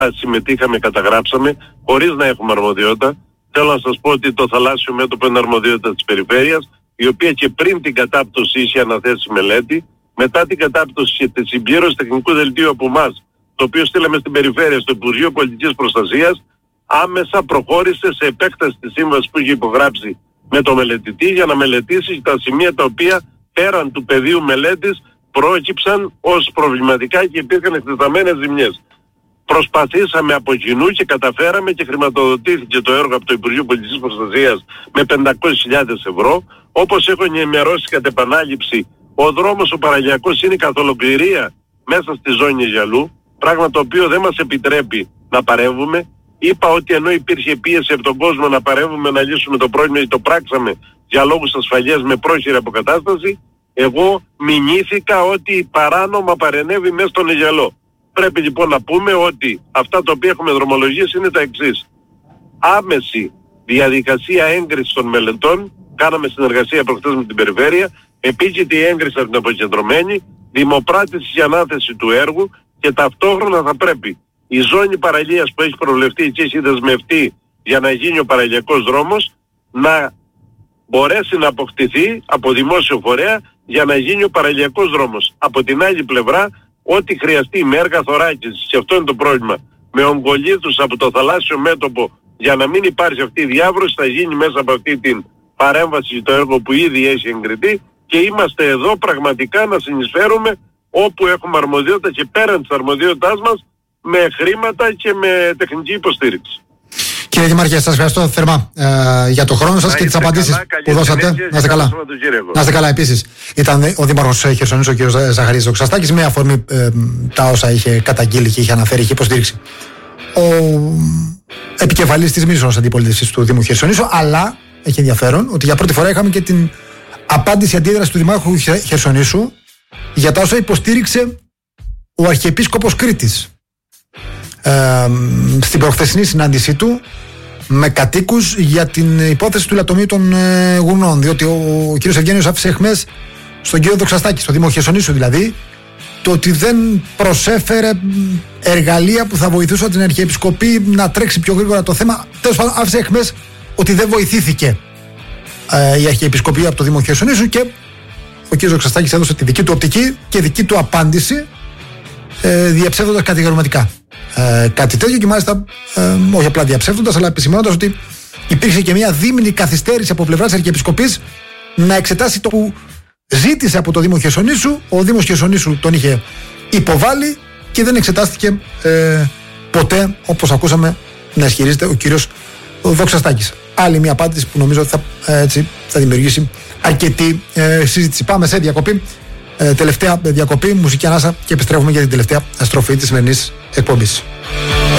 συμμετείχαμε, καταγράψαμε, χωρίς να έχουμε αρμοδιότητα. Θέλω να σας πω ότι το θαλάσσιο μέτωπο είναι αρμοδιότητα της περιφέρειας, η οποία και πριν την κατάπτωση είχε αναθέσει μελέτη. Μετά την κατάπτωση και τη συμπλήρωση τεχνικού δελτίου από εμάς, το οποίο στείλαμε στην περιφέρεια, στο Υπουργείο Πολιτικής Προστασίας, άμεσα προχώρησε σε επέκταση της σύμβασης που είχε υπογράψει με το μελετητή για να μελετήσει τα σημεία τα οποία πέραν του πεδίου μελέτης προέκυψαν ως προβληματικά και υπήρχαν εκτεταμένες ζημιές. Προσπαθήσαμε από κοινού και καταφέραμε και χρηματοδοτήθηκε το έργο από το Υπουργείο Πολιτικής Προστασίας με 500.000 ευρώ. Όπως έχω ενημερώσει κατ' επανάληψη, ο δρόμος ο παραλιακός είναι καθ' ολοκληρία μέσα στη ζώνη Αιγιαλού, πράγμα το οποίο δεν μας επιτρέπει να παρεύουμε. Είπα ότι ενώ υπήρχε πίεση από τον κόσμο να παρεύουμε να λύσουμε το πρόβλημα ή το πράξαμε για λόγους ασφαλείας με πρόχειρη αποκατάσταση, εγώ μηνύθηκα ότι παράνομα παρενέβη μέσα στον Αιγιαλό. Πρέπει λοιπόν να πούμε ότι αυτά τα οποία έχουμε δρομολογήσει είναι τα εξής. Άμεση διαδικασία έγκρισης των μελετών, κάναμε συνεργασία προχθές με την περιφέρεια, επίκειτη έγκριση από την αποκεντρωμένη, δημοπράτηση και ανάθεση του έργου και ταυτόχρονα θα πρέπει η ζώνη παραλίας που έχει προβλεφτεί και έχει δεσμευτεί για να γίνει ο παραλιακός δρόμος να μπορέσει να αποκτηθεί από δημόσιο φορέα για να γίνει ο παραλιακός δρόμος. Από την άλλη πλευρά, ό,τι χρειαστεί με έργα θωράκισης, και αυτό είναι το πρόβλημα, με ογκολίθους από το θαλάσσιο μέτωπο για να μην υπάρχει αυτή η διάβρωση, θα γίνει μέσα από αυτή την παρέμβαση το έργο που ήδη έχει εγκριθεί και είμαστε εδώ πραγματικά να συνεισφέρουμε όπου έχουμε αρμοδιότητα και πέραν της αρμοδιότητάς μας με χρήματα και με τεχνική υποστήριξη. Κύριε Δημάρχε, σας ευχαριστώ θερμά για το χρόνο σας και τις απαντήσεις που δώσατε. Να είστε καλά. Να είστε καλά επίσης. Ήταν ο Δήμαρχος Χερσονήσου, ο κ. Ζαχαρίας Δοξαστάκης, με αφορμή τα όσα είχε καταγγείλει και είχε αναφέρει, είχε υποστήριξει ο επικεφαλής της μείζωνος αντιπολίτευσης του Δήμου Χερσονήσου, αλλά έχει ενδιαφέρον ότι για πρώτη φορά είχαμε και την απάντηση αντίδραση του Δημάρχου Χερσονήσου για τα όσα υποστήριξε ο Αρχιεπίσκοπος Κρήτης στην προχθεσινή συνάντησή του με κατοίκους για την υπόθεση του λατομείου των γουρνών, διότι ο κ. Ευγένιος άφησε εχμές στον κ. Δοξαστάκη, στο Δήμο Χερσονήσου δηλαδή, το ότι δεν προσέφερε εργαλεία που θα βοηθούσαν την Αρχιεπισκοπή να τρέξει πιο γρήγορα το θέμα. Τέλος πάντων, άφησε εχμές ότι δεν βοηθήθηκε η Αρχιεπισκοπή από το Δήμο Χερσονήσου και ο κ. Δοξαστάκης έδωσε τη δική του οπτική και δική του απάντηση, διαψεύδοντας κατηγορηματικά κάτι τέτοιο και μάλιστα όχι απλά διαψεύδοντας, αλλά επισημαίνοντας ότι υπήρξε και μια δίμηνη καθυστέρηση από πλευράς της Αρχιεπισκοπής να εξετάσει το που ζήτησε από το Δήμο Χερσονήσου. Ο Δήμος Χερσονήσου τον είχε υποβάλει και δεν εξετάστηκε ποτέ, όπως ακούσαμε να ισχυρίζεται ο κύριος Δοξαστάκης. Άλλη μια απάντηση που νομίζω ότι θα δημιουργήσει αρκετή συζήτηση. Πάμε σε διακοπή. Τελευταία διακοπή, μουσική ανάσα και επιστρέφουμε για την τελευταία στροφή της σημερινής εκπομπής.